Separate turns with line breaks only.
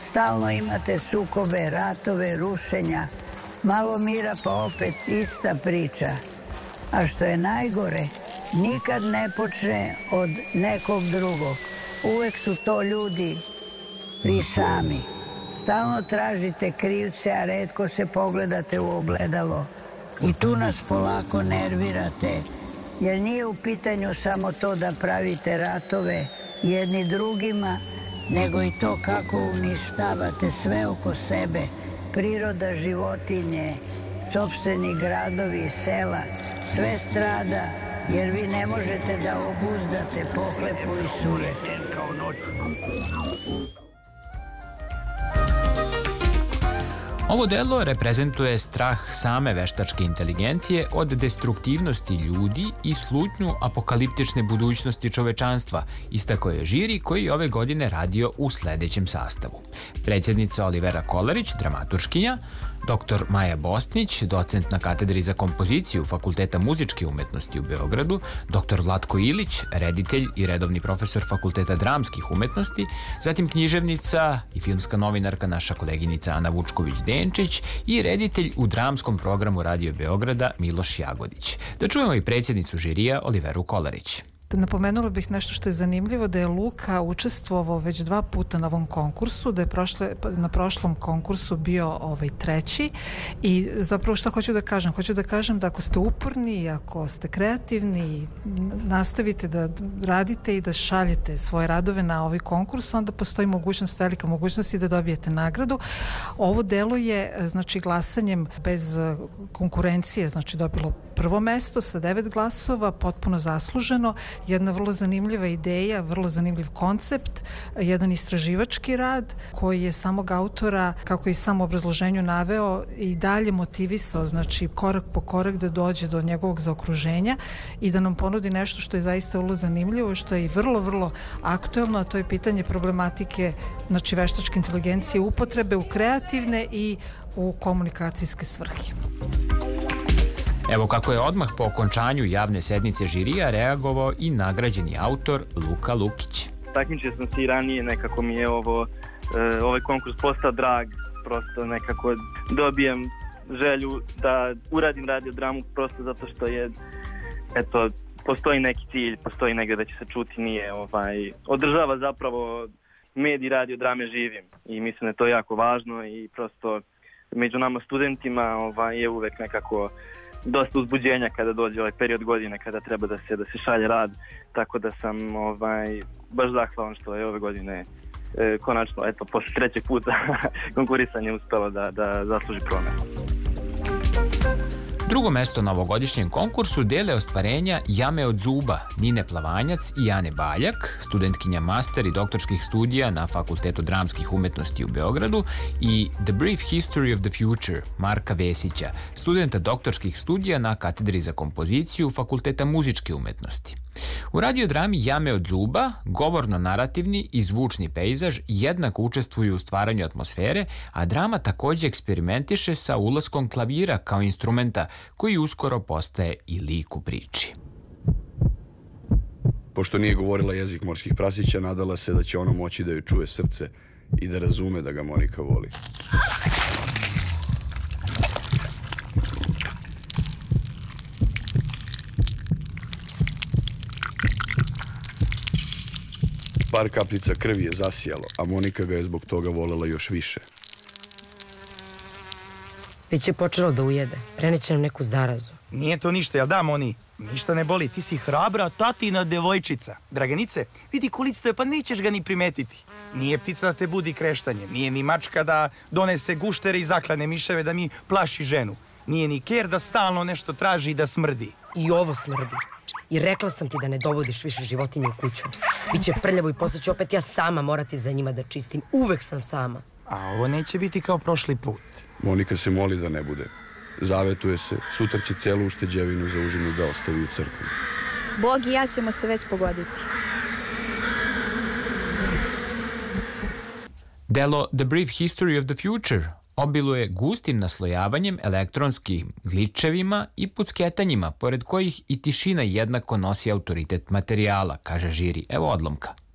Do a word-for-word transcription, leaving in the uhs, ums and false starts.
Stalno imate sukobe, ratove, rušenja. Malo mira pa opet ista priča. A što je najgore, nikad ne počne od nekog drugog. Uvek su to ljudi vi sami. Stalno tražite krivce, a retko se pogledate u ogledalo. I tu nas polako nervirate, jer nije u pitanju samo to da pravite ratove jedni drugima, nego i to kako uništavate sve oko sebe. Priroda, životinje, sopstveni gradovi, sela, sve strada, jer vi ne možete da obuzdate pohlepu i sujetu.
Ovo delo reprezentuje strah same veštačke inteligencije od destruktivnosti ljudi i slutnju apokaliptične budućnosti čovečanstva, istakao je žiri koji je ove godine radio u sledećem sastavu. Predsjednica Olivera Kolarić, dramaturškinja, doktor Maja Bosnić, docent na katedri za kompoziciju Fakulteta muzičke umetnosti u Beogradu, doktor Zlatko Ilić, reditelj i redovni profesor Fakulteta dramskih umetnosti, zatim književnica i filmska novinarka naša koleginica Ana Vučković-Denčić i reditelj u dramskom programu Radio Beograda Miloš Jagodić. Da čujemo i predsjednicu žirija Oliveru Kolarić.
Napomenula bih nešto što je zanimljivo, da je Luka učestvovao već dva puta na ovom konkursu, da je prošle, na prošlom konkursu bio ovaj treći i zapravo što hoću da kažem? Hoću da kažem da ako ste uporni, ako ste kreativni, nastavite da radite i da šaljete svoje radove na ovaj konkurs, onda postoji mogućnost, velika mogućnost i da dobijete nagradu. Ovo delo je, znači, glasanjem bez konkurencije, znači dobilo prvo mesto sa devet glasova, potpuno zasluženo. Jedna vrlo zanimljiva ideja, vrlo zanimljiv koncept, jedan istraživački rad koji je samog autora, kako je i sam u obrazloženju naveo, i dalje motivisao, znači korak po korak da dođe do njegovog zaokruženja i da nam ponudi nešto što je zaista vrlo zanimljivo, što je i vrlo, vrlo aktuelno, a to je pitanje problematike, znači, veštačke inteligencije, upotrebe u kreativne i u komunikacijske svrhe.
Evo kako je odmah po okončanju javne sednice žirija reagovao i nagrađeni autor Luka Lukić.
Takmičio sam se i ranije, nekako mi je ovo, e, ovaj konkurs postao drag, prosto nekako dobijem želju da uradim radio dramu prosto zato što je, eto, postoji neki cilj, postoji negdje da će se čuti, nije, ovaj, održava zapravo medij radio drame živim i mislim da je to jako važno i prosto među nama studentima ovaj, je uvek nekako dosta uzbuđenja kada dođe ovaj period godine kada treba da se da se šalje rad, tako da sam ovaj baš zahvalan što je ove godine e, konačno, eto, posle trećeg puta konkurisanje uspelo da, da zasluži promet.
Drugo mesto na ovogodišnjem konkursu dele ostvarenja Jame od zuba, Nine Plavanjac i Jane Baljak, studentkinja master i doktorskih studija na Fakultetu dramskih umetnosti u Beogradu, i The Brief History of the Future, Marka Vesića, studenta doktorskih studija na katedri za kompoziciju Fakulteta muzičke umetnosti. U radiodrami Jame od zuba, govorno-narativni i zvučni pejzaž jednako učestvuju u stvaranju atmosfere, a drama takođe eksperimentiše sa ulaskom klavira kao instrumenta koji uskoro postaje i lik u priči.
Pošto nije govorila jezik morskih prasića, nadala se da će ono moći da joj čuje srce i da razume da ga Monika voli. Par kapljica krvi je zasijalo, a Monika ga je zbog toga volela još više.
Već je počelo da ujede. Preneće nam neku zarazu.
Nije to ništa, jel da, Moni? Ništa ne boli, ti si hrabra tatina devojčica. Draganice, vidi kulicu je, pa nećeš ga ni primetiti. Nije ptica da te budi kreštanje, nije ni mačka da donese guštere i zaklane miševe da mi plaši ženu. Nije ni ker da stalno nešto traži i da smrdi.
I ovo smrdi. I rekla sam ti da ne dovodiš više životinje u kuću. Biće prljavo i posle ću opet ja sama morati za njima da čistim. Uvek sam sama.
A ovo neće biti kao prošli put.
Monika se moli da ne bude. Zavetuje se, sutra će celu ušteđevinu za užinu da ostavi u crkvi.
Bog i ja ćemo se već pogoditi.
Delo The Brief History of the Future obiluje gustim naslojavanjem, elektronskim gličevima i pucketanjima, pored kojih i tišina jednako nosi autoritet materijala, kaže žiri. Evo odlomka.